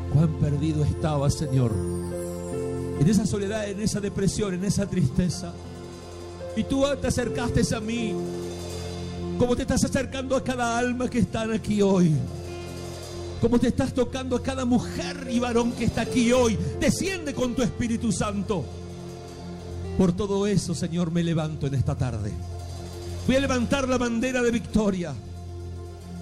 Cuán perdido estaba, Señor, en esa soledad, en esa depresión, en esa tristeza. Y tú te acercaste a mí, como te estás acercando a cada alma que están aquí hoy, como te estás tocando a cada mujer y varón que está aquí hoy. Desciende con tu Espíritu Santo. Por todo eso, Señor, me levanto en esta tarde. Voy a levantar la bandera de victoria.